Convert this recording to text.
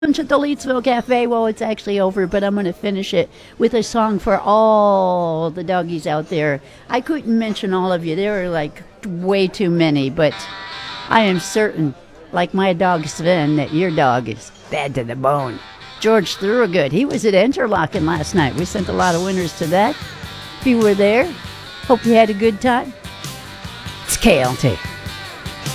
To the Leedsville Cafe. Well, it's actually over, but I'm going to finish it with a song for all the doggies out there. I couldn't mention all of you. There are like way too many, but I am certain, like my dog Sven, that your dog is bad to the bone. George Thorogood, he was at Interlaken last night. We sent a lot of winners to that. If you were there, hope you had a good time. It's KLT.